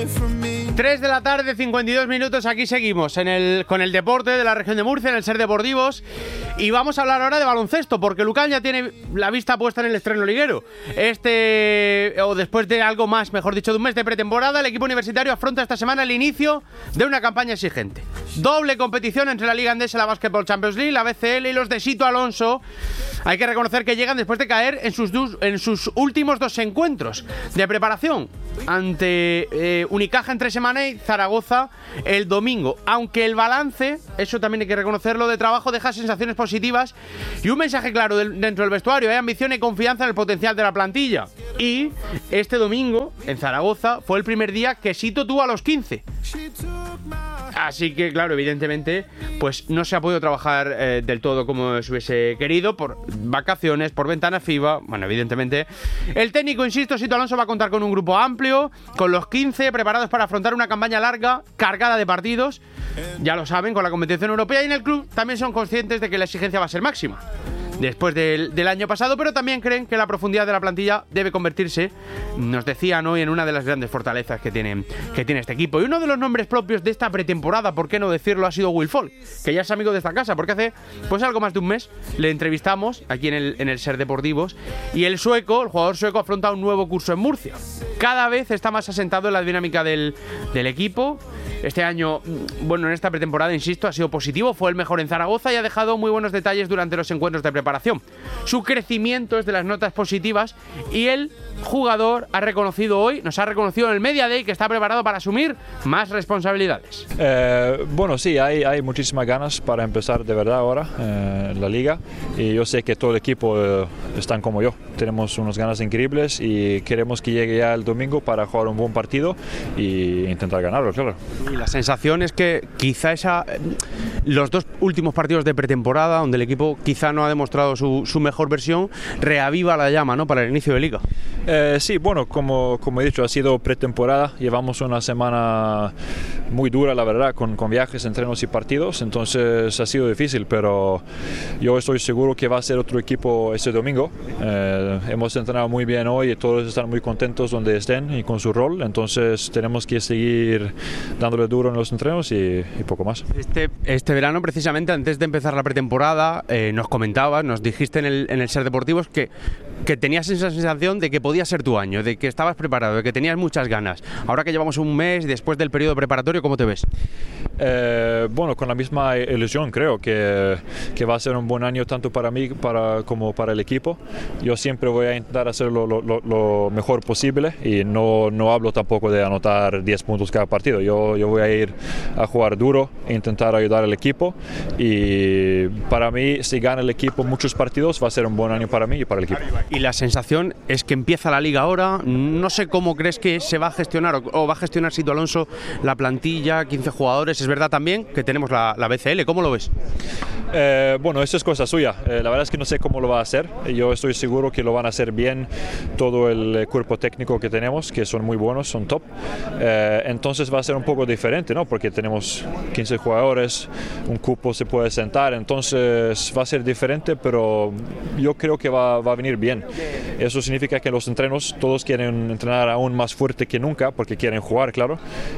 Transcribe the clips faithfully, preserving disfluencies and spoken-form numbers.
tres de la tarde, cincuenta y dos minutos, aquí seguimos en el, con el deporte de la región de Murcia, en el Ser Deportivos, y vamos a hablar ahora de baloncesto, porque Lucan ya tiene la vista puesta en el estreno liguero. Este, o después de algo más, mejor dicho, de un mes de pretemporada, el equipo universitario afronta esta semana el inicio de una campaña exigente. Doble competición entre la Liga Endesa, la Basketball Champions League, la B C L y los de Sito Alonso. Hay que reconocer que llegan después de caer en sus, dos, en sus últimos dos encuentros de preparación ante eh, Unicaja en tres semanas y Zaragoza el domingo. Aunque el balance, eso también hay que reconocerlo, de trabajo deja sensaciones positivas y un mensaje claro del, dentro del vestuario. Hay ambición y confianza en el potencial de la plantilla. Y este domingo en Zaragoza fue el primer día que Sito tuvo a los quince. Así que, claro, evidentemente, pues no se ha podido trabajar eh, del todo como se hubiese querido, por vacaciones, por ventanas FIBA. Bueno, evidentemente, el técnico, insisto, Sito Alonso, va a contar con un grupo amplio, con los quince preparados para afrontar una campaña larga, cargada de partidos. Ya lo saben, con la competición europea, y en el club también son conscientes de que la exigencia va a ser máxima después del, del año pasado, pero también creen que la profundidad de la plantilla debe convertirse, nos decían hoy, en una de las grandes fortalezas que tiene, que tiene este equipo. Y uno de los nombres propios de esta pretemporada, por qué no decirlo, ha sido Will Folk, que ya es amigo de esta casa, porque hace pues algo más de un mes le entrevistamos aquí en el, en el Ser Deportivos, y el sueco, el jugador sueco, afronta un nuevo curso en Murcia. Cada vez está más asentado en la dinámica del, del equipo. Este año, bueno, en esta pretemporada, insisto, ha sido positivo, fue el mejor en Zaragoza y ha dejado muy buenos detalles durante los encuentros de preparación. Su crecimiento es de las notas positivas y el jugador ha reconocido hoy, nos ha reconocido en el Media Day, que está preparado para asumir más responsabilidades. Eh, bueno, sí, hay, hay muchísimas ganas para empezar de verdad ahora eh, la liga, y yo sé que todo el equipo eh, están como yo. Tenemos unas ganas increíbles y queremos que llegue ya el domingo para jugar un buen partido e intentar ganarlo, claro. Y la sensación es que quizá esa, los dos últimos partidos de pretemporada, donde el equipo quizá no ha demostrado su, su mejor versión, reaviva la llama, ¿no?, para el inicio de liga. Eh, sí, bueno, como, como he dicho, ha sido pretemporada, llevamos una semana muy dura, la verdad, con, con viajes, entrenos y partidos, entonces ha sido difícil, pero yo estoy seguro que va a ser otro equipo este domingo. Eh, hemos entrenado muy bien hoy y todos están muy contentos donde estén y con su rol, entonces tenemos que seguir dándole duro en los entrenos y, y poco más. Este, este verano, precisamente, antes de empezar la pretemporada, eh, nos comentabas, nos dijiste en el, en el Ser Deportivos que, que tenías esa sensación de que podía ser tu año, de que estabas preparado, de que tenías muchas ganas. Ahora que llevamos un mes después del periodo preparatorio, ¿cómo te ves? Eh, bueno, con la misma ilusión, creo que, que va a ser un buen año tanto para mí para, como para el equipo. Yo siempre voy a intentar hacer lo, lo, lo mejor posible y no, no hablo tampoco de anotar diez puntos cada partido. Yo, yo voy a ir a jugar duro e intentar ayudar al equipo, y para mí, si gana el equipo muchos partidos, va a ser un buen año para mí y para el equipo. Y la sensación es que empieza la liga ahora. No sé cómo crees que se va a gestionar o, o va a gestionar Sito Alonso la plantilla, quince jugadores. Es verdad también que tenemos la, la B C L, ¿cómo lo ves? Eh, bueno, eso es cosa suya. Eh, la verdad es que no sé cómo lo va a hacer. Yo estoy seguro que lo van a hacer bien todo el cuerpo técnico que tenemos, que son muy buenos, son top. Eh, entonces va a ser un poco diferente, ¿no? Porque tenemos quince jugadores, un cupo se puede sentar, entonces va a ser diferente, pero yo creo que va, va a venir bien. Eso significa que en los entrenos todos quieren entrenar aún más fuerte que nunca, porque quieren jugar, claro,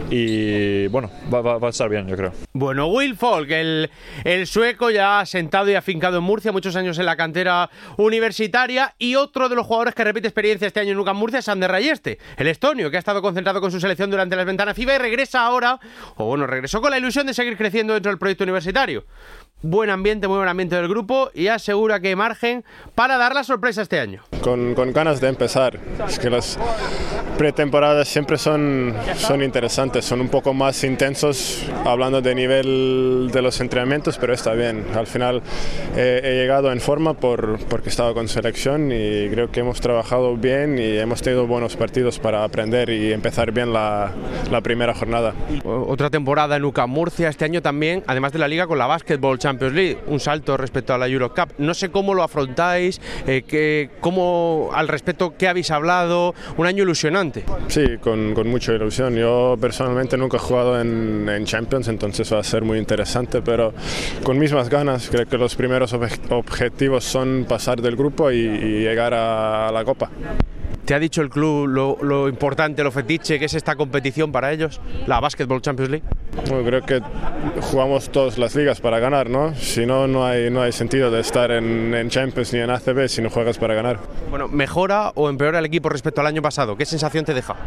y bueno, va, va, va a estar bien, yo creo. Bueno, Will Folk, el, el sueco, ya asentado y afincado en Murcia, muchos años en la cantera universitaria, y otro de los jugadores que repite experiencia este año en Lucan Murcia es Ander Rayeste, el estonio, que ha estado concentrado con su selección durante las ventanas FIBA y regresa ahora, o bueno, regresó con la ilusión de seguir creciendo dentro del proyecto universitario. Buen ambiente, muy buen ambiente del grupo, y asegura que hay margen para dar la sorpresa este año. Con, con ganas de empezar. Es que las pretemporadas siempre son, son interesantes, son un poco más intensos hablando de nivel de los entrenamientos, pero está bien. Al final eh, he llegado en forma por, porque he estado con selección y creo que hemos trabajado bien y hemos tenido buenos partidos para aprender y empezar bien la, la primera jornada. Otra temporada en Lucan Murcia este año también, además de la Liga, con la Basketball Champions League, un salto respecto a la Eurocup. No sé cómo lo afrontáis, eh, que, cómo al respecto, qué habéis hablado. Un año ilusionante. Sí, con, con mucha ilusión. Yo personalmente nunca he jugado en, en Champions, entonces va a ser muy interesante, pero con mismas ganas. Creo que los primeros objetivos son pasar del grupo y, y llegar a, a la Copa. ¿Te ha dicho el club lo, lo importante, lo fetiche que es esta competición para ellos, la Basketball Champions League? Bueno, creo que jugamos todas las ligas para ganar, ¿no? Si no, no hay, no hay sentido de estar en, en Champions ni en A C B si no juegas para ganar. Bueno, ¿mejora o empeora el equipo respecto al año pasado? ¿Qué sensación te deja?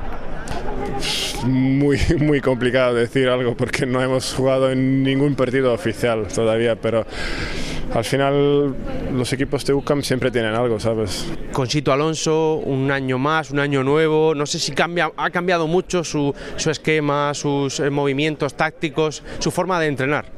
Muy, muy complicado decir algo porque no hemos jugado en ningún partido oficial todavía, pero al final los equipos de U C A M siempre tienen algo, ¿sabes? Con Sito Alonso, un año más, un año nuevo, no sé si cambia, ha cambiado mucho su, su esquema, sus eh, movimientos tácticos, su forma de entrenar.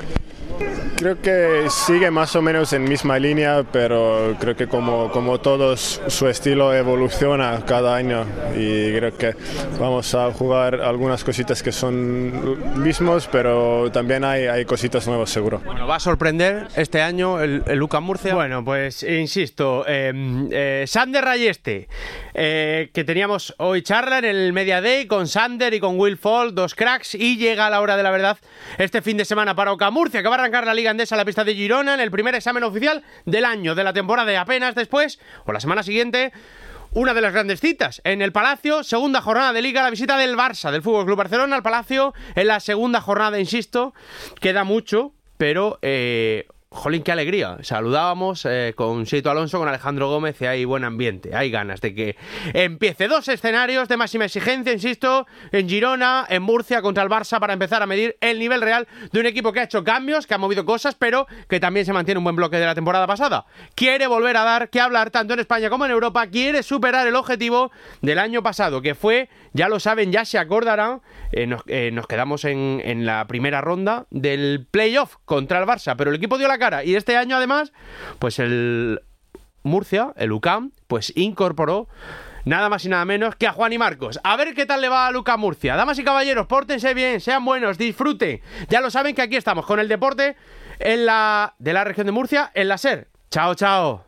Creo que sigue más o menos en misma línea, pero creo que como, como todos su estilo evoluciona cada año y creo que vamos a jugar algunas cositas que son mismos, pero también hay, hay cositas nuevas seguro. Bueno, va a sorprender este año el, el U C A M Murcia. Bueno, pues insisto, eh, eh, Sander Rayeste, eh, que teníamos hoy charla en el Media Day con Sander y con Will Fall, dos cracks, y llega la hora de la verdad este fin de semana para U C A M Murcia, que va a arrancar la Liga Endesa en la pista de Girona en el primer examen oficial del año, de la temporada, y apenas después, o la semana siguiente, una de las grandes citas en el Palacio, segunda jornada de Liga, la visita del Barça, del F C Barcelona al Palacio en la segunda jornada, insisto, queda mucho, pero eh, jolín, qué alegría. Saludábamos eh, con Sito Alonso, con Alejandro Gómez, y hay buen ambiente, hay ganas de que empiece. Dos escenarios de máxima exigencia, insisto, en Girona, en Murcia contra el Barça, para empezar a medir el nivel real de un equipo que ha hecho cambios, que ha movido cosas, pero que también se mantiene un buen bloque de la temporada pasada. Quiere volver a dar que hablar tanto en España como en Europa, quiere superar el objetivo del año pasado, que fue, ya lo saben, ya se acordarán, eh, nos, eh, nos quedamos en, en la primera ronda del playoff contra el Barça, pero el equipo dio la cara. Y este año, además, pues el Murcia, el U C A M, pues incorporó nada más y nada menos que a Juan y Marcos. A ver qué tal le va a U C A M Murcia. Damas y caballeros, pórtense bien, sean buenos, disfruten. Ya lo saben que aquí estamos con el deporte en la, de la región de Murcia, en la SER. Chao, chao.